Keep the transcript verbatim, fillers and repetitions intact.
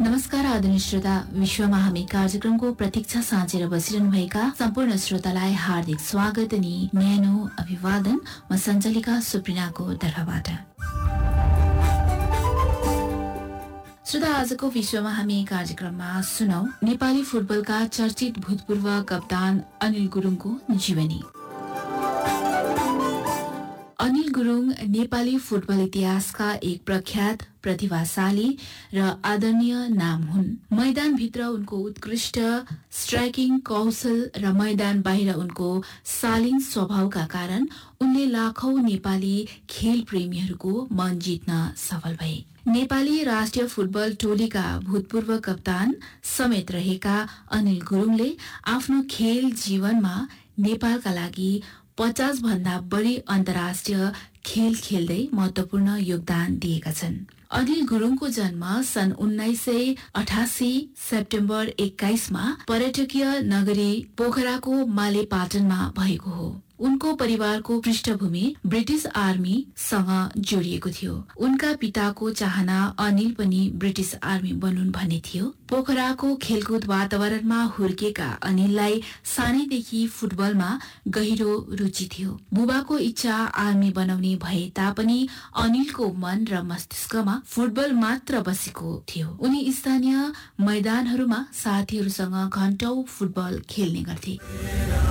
नमस्कार आदरणीय श्रोता, विश्वमा हामी कार्यक्रमको प्रतीक्षा साँचेर बसिरहनुभएका सम्पूर्ण श्रोतालाई हार्दिक स्वागत अनि न्यानो अभिवादन म सञ्चालिका सुप्रिनाको तर्फबाट। श्रोता, आजको विश्वमा हामी कार्यक्रममा सुनौ नेपाली फुटबलका चर्चित भूतपूर्व कप्तान अनिल गुरुङको जीवनी। अनिल गुरुङ नेपाली फुटबल इतिहासका एक प्रख्यात, प्रतिभाशाली र आदरणीय नाम हुन्। मैदानभित्र उनको उत्कृष्ट स्ट्राइकिङ कौशल र मैदान बाहिर उनको शालीन स्वभावका कारण उनले लाखौं नेपाली खेल प्रेमीहरूको मन जित्न सफल भए। नेपाली राष्ट्रिय फुटबल टोलीका भूतपूर्व कप्तान समेत रहेका अनिल गुरुङले आफ्नो खेल जीवनमा नेपालका लागि पचास भन्दा बढी अन्तर्राष्ट्रिय खेल खेल्दै महत्वपूर्ण योगदान दिएका छन्। अनिल गुरुङको जन्म सन् उन्नाइस सय अठासी सेप्टेम्बर एक्काइसमा पर्यटकीय नगरी पोखराको मालेपाटनमा भएको हो। उनको परिवारको पृष्ठभूमि ब्रिटिश आर्मीसँग जोडिएको थियो। उनका पिताको चाहना अनिल पनि ब्रिटिश आर्मी बनुन् भन्ने थियो। पोखराको खेलकुद वातावरणमा हुर्केका अनिललाई सानैदेखि फुटबलमा गहिरो रुचि थियो। बुबाको इच्छा आर्मी बनाउने भए तापनि अनिलको मन र मस्तिष्कमा फुटबल मात्र बसेको थियो। उनी स्थानीय मैदानहरूमा साथीहरूसँग घण्टौं फुटबल खेल्ने गर्थे।